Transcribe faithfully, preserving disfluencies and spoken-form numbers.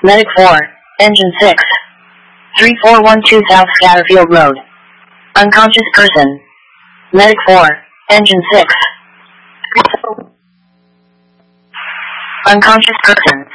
Medic four, Engine six. three four one two South Scatterfield Road. Unconscious person. Medic four, Engine six. Unconscious person.